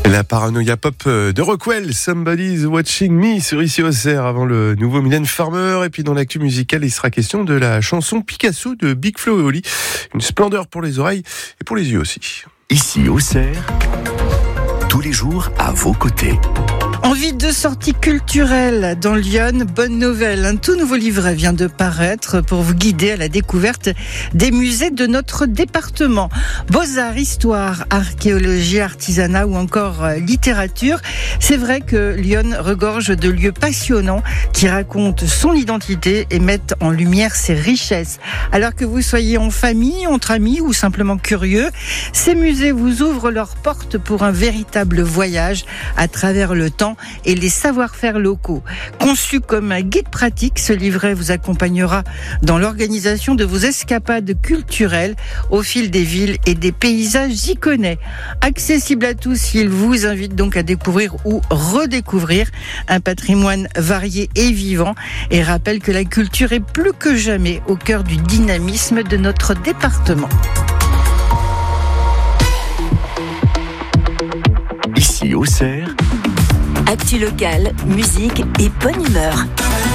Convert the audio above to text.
La paranoïa pop de Rockwell, Somebody's Watching Me sur Ici Auxerre avant le nouveau Mylène Farmer. Et puis dans l'actu musicale, il sera question de la chanson Picasso de Big Flo et Oli. Une splendeur pour les oreilles et pour les yeux aussi. Ici Auxerre, tous les jours à vos côtés. Envie de sortie culturelle dans Lyon, bonne nouvelle. Un tout nouveau livret vient de paraître pour vous guider à la découverte des musées de notre département. Beaux-arts, histoire, archéologie, artisanat ou encore littérature. C'est vrai que Lyon regorge de lieux passionnants qui racontent son identité et mettent en lumière ses richesses. Alors que vous soyez en famille, entre amis ou simplement curieux, ces musées vous ouvrent leurs portes pour un véritable voyage à travers le temps et les savoir-faire locaux. Conçu comme un guide pratique, ce livret vous accompagnera dans l'organisation de vos escapades culturelles au fil des villes et des paysages iconais. Accessible à tous, il vous invite donc à découvrir ou redécouvrir un patrimoine varié et vivant et rappelle que la culture est plus que jamais au cœur du dynamisme de notre département. Ici Auxerre, actu locale, musique et bonne humeur.